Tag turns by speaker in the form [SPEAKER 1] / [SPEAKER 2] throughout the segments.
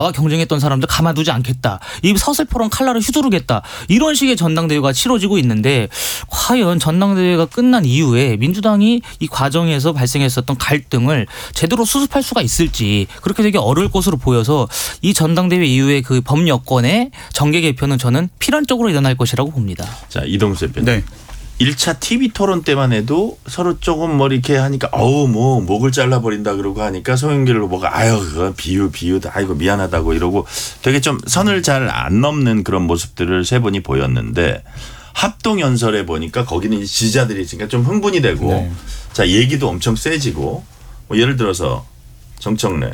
[SPEAKER 1] 경쟁했던 사람들 가만두지 않겠다. 이 서슬퍼런 칼날을 휘두르겠다. 이런 식의 전당대회가 치러지고 있는데 과연 전당대회가 끝난 이후에 민주당이 이 과정에서 발생했었던 갈등을 제대로 수습할 수가 있을지 그렇게 되게 어려울 것으로 보여서 이 전당대회 이후에 그 범여권의 정계 개편은 저는 필연적으로 일어날 것이라고 봅니다.
[SPEAKER 2] 자, 이동수 대표님.
[SPEAKER 3] 네.
[SPEAKER 2] 1차 TV 토론 때만 해도 서로 조금 뭐 이렇게 하니까 뭐 목을 잘라버린다 그러고 하니까 송영길 후보가 그거 비유다 아이고 미안하다고 이러고 되게 좀 선을 잘 안 넘는 그런 모습들을 세 분이 보였는데 합동연설에 보니까 거기는 이제 지지자들이 있으니까 좀 흥분이 되고
[SPEAKER 3] 네.
[SPEAKER 2] 자 얘기도 엄청 세지고 뭐 예를 들어서 정청래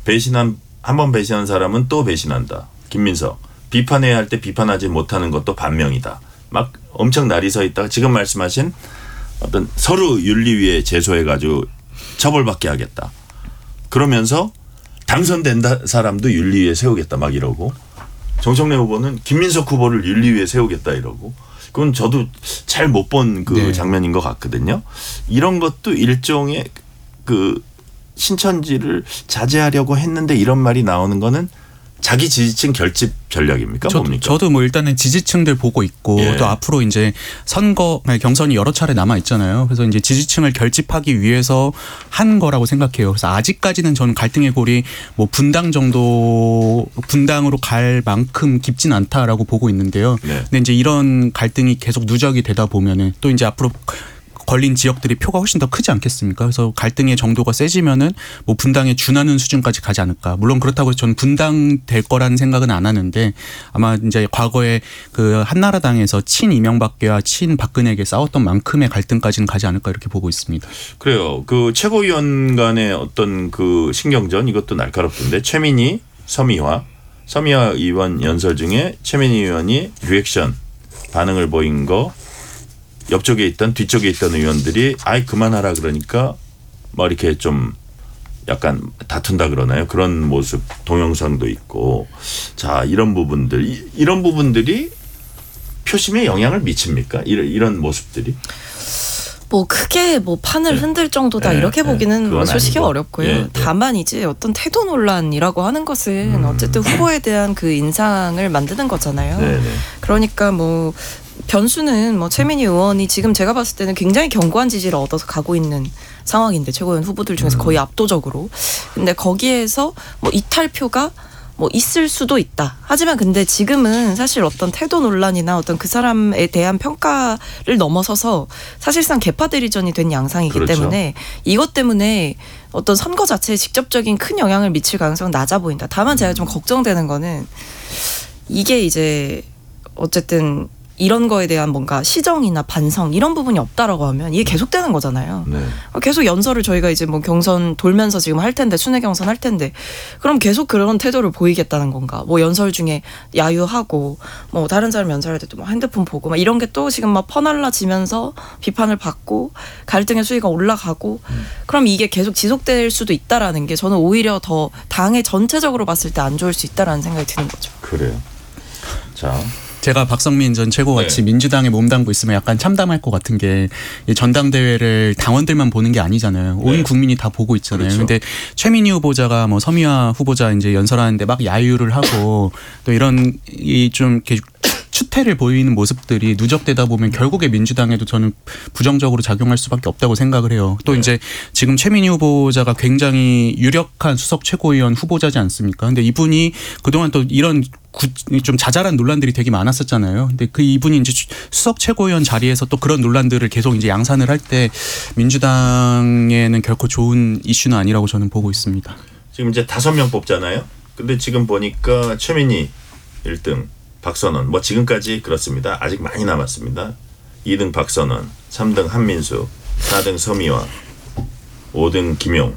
[SPEAKER 2] 한 번 배신한 사람은 또 배신한다. 김민석 비판해야 할 때 비판하지 못하는 것도 반명이다. 막 엄청 날이 서 있다가 지금 말씀하신 어떤 서로 윤리위에 제소해가지고 처벌받게 하겠다. 그러면서 당선된 사람도 윤리위에 세우겠다 막 이러고 정청래 후보는 김민석 후보를 윤리위에 세우겠다 이러고 그건 저도 잘 못 본 그
[SPEAKER 3] 네.
[SPEAKER 2] 장면인 것 같거든요. 이런 것도 일종의 그 신천지를 자제하려고 했는데 이런 말이 나오는 거는 자기 지지층 결집 전략입니까? 뭡니까?
[SPEAKER 3] 저도 뭐 일단은 지지층들 보고 있고 또 앞으로 이제 경선이 여러 차례 남아 있잖아요. 그래서 이제 지지층을 결집하기 위해서 한 거라고 생각해요. 그래서 아직까지는 저는 갈등의 골이 뭐 분당으로 갈 만큼 깊진 않다라고 보고 있는데요.
[SPEAKER 2] 네.
[SPEAKER 3] 근데 이제 이런 갈등이 계속 누적이 되다 보면은 또 이제 앞으로 걸린 지역들이 표가 훨씬 더 크지 않겠습니까? 그래서 갈등의 정도가 세지면은 뭐 분당에 준하는 수준까지 가지 않을까. 물론 그렇다고 해서 저는 분당될 거라는 생각은 안 하는데 아마 이제 과거에 그 한나라당에서 친 이명박계와 친 박근혜에게 싸웠던 만큼의 갈등까지는 가지 않을까 이렇게 보고 있습니다.
[SPEAKER 2] 그래요. 그 최고위원 간의 어떤 그 신경전 이것도 날카롭던데 최민희, 서미화 의원 연설 중에 최민희 의원이 리액션 반응을 보인 거 뒤쪽에 있던 의원들이 그만하라 그러니까 뭐 이렇게 좀 약간 다툰다 그러나요? 그런 모습 동영상도 있고 자 이런 부분들이 표심에 영향을 미칩니까? 이런 모습들이?
[SPEAKER 4] 뭐 크게 뭐 판을 흔들 정도다 이렇게 보기는 뭐 솔직히
[SPEAKER 2] 아니고.
[SPEAKER 4] 어렵고요. 다만 이제 어떤 태도 논란이라고 하는 것은 어쨌든 후보에 대한 그 인상을 만드는 거잖아요.
[SPEAKER 2] 네네.
[SPEAKER 4] 그러니까 뭐 변수는 뭐 최민희 의원이 지금 제가 봤을 때는 굉장히 견고한 지지를 얻어서 가고 있는 상황인데 최고위원 후보들 중에서 거의 압도적으로. 근데 거기에서 뭐 이탈표가 뭐 있을 수도 있다. 하지만 근데 지금은 사실 어떤 태도 논란이나 어떤 그 사람에 대한 평가를 넘어서서 사실상 개파 대리전이 된 양상이기
[SPEAKER 2] 그렇죠.
[SPEAKER 4] 때문에 이것 때문에 어떤 선거 자체에 직접적인 큰 영향을 미칠 가능성은 낮아 보인다. 다만 제가 좀 걱정되는 거는 이게 이제 어쨌든 이런 거에 대한 뭔가 시정이나 반성 이런 부분이 없다라고 하면 이게 계속되는 거잖아요.
[SPEAKER 2] 네.
[SPEAKER 4] 계속 연설을 저희가 이제 뭐 경선 돌면서 지금 할 텐데 순회 경선 할 텐데 그럼 계속 그런 태도를 보이겠다는 건가? 뭐 연설 중에 야유하고 뭐 다른 사람 연설할 때도 뭐 핸드폰 보고 막 이런 게 또 지금 막 퍼날라지면서 비판을 받고 갈등의 수위가 올라가고 그럼 이게 계속 지속될 수도 있다라는 게 저는 오히려 더 당의 전체적으로 봤을 때 안 좋을 수 있다라는 생각이 드는 거죠.
[SPEAKER 2] 그래요. 자.
[SPEAKER 3] 제가 박성민 전 최고같이 민주당에 몸담고 있으면 약간 참담할 것 같은 게 전당대회를 당원들만 보는 게 아니잖아요. 온 국민이 다 보고 있잖아요. 그런데
[SPEAKER 2] 그렇죠.
[SPEAKER 3] 최민희 후보자가 뭐 서미화 후보자 이제 연설하는데 막 야유를 하고 또 이런 좀 추태를 보이는 모습들이 누적되다 보면 결국에 민주당에도 저는 부정적으로 작용할 수밖에 없다고 생각을 해요. 또 이제 지금 최민희 후보자가 굉장히 유력한 수석 최고위원 후보자지 않습니까? 근데 이분이 그동안 또 이런 좀 자잘한 논란들이 되게 많았었잖아요. 근데 그 이분이 이제 수석 최고위원 자리에서 또 그런 논란들을 계속 이제 양산을 할 때 민주당에는 결코 좋은 이슈는 아니라고 저는 보고 있습니다.
[SPEAKER 2] 지금 이제 5명 뽑잖아요. 근데 지금 보니까 최민희 1등, 박선원 뭐 지금까지 그렇습니다. 아직 많이 남았습니다. 2등 박선원, 3등 한민수, 4등 서미화, 5등 김용.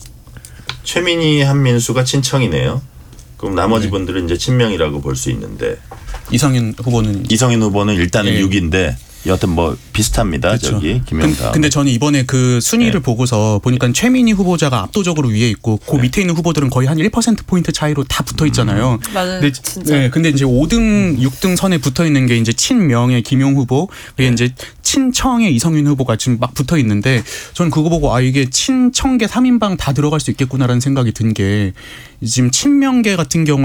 [SPEAKER 2] 최민희, 한민수가 친청이네요. 그럼 나머지 분들은 이제 친명이라고 볼 수 있는데
[SPEAKER 3] 이성인 후보는
[SPEAKER 2] 일단은 6인데 여하튼 뭐 비슷합니다.
[SPEAKER 3] 그렇죠.
[SPEAKER 2] 저기 김영삼.
[SPEAKER 3] 근데 저는 이번에 그 순위를
[SPEAKER 2] 네.
[SPEAKER 3] 보고서 보니까 최민희 후보자가 압도적으로 위에 있고 그 밑에 있는 후보들은 거의 한 1%포인트 차이로 다 붙어 있잖아요.
[SPEAKER 4] 맞아요.
[SPEAKER 3] 근데,
[SPEAKER 4] 진짜.
[SPEAKER 3] 네, 근데 이제 5등, 6등 선에 붙어 있는 게 이제 친명의 김용 후보, 그리고 이제 친청의 이성윤 후보가 지금 막 붙어 있는데 저는 그거 보고 아 이게 친청계 3인방 다 들어갈 수 있겠구나라는 생각이 든 게 지금 친명계 같은 경우